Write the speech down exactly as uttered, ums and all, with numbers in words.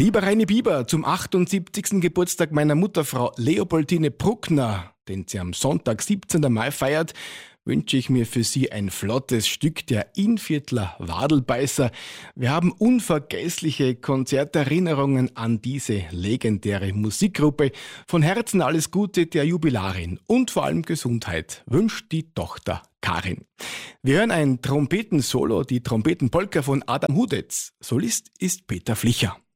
Lieber Reini Bieber, zum achtundsiebzigsten Geburtstag meiner Mutter, Frau Leopoldine Bruckner, den sie am Sonntag, siebzehnten Mai feiert, wünsche ich mir für Sie ein flottes Stück der Innviertler Wadelbeißer. Wir haben unvergessliche Konzerterinnerungen an diese legendäre Musikgruppe. Von Herzen alles Gute der Jubilarin und vor allem Gesundheit wünscht die Tochter Karin. Wir hören ein Trompetensolo, die Trompetenpolka von Adam Hudetz. Solist ist Peter Flicher.